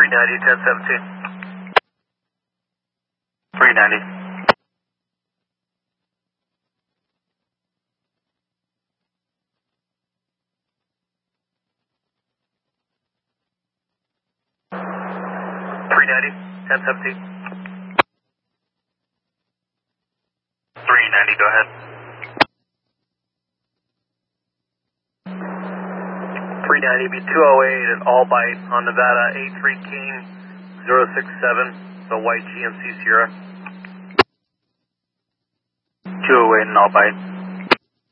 390, 1017. 390. Ten 17. 390, go ahead. 390, be 208 at Albite on Nevada, A3 King 067, the white GMC Sierra. 208 in Albite.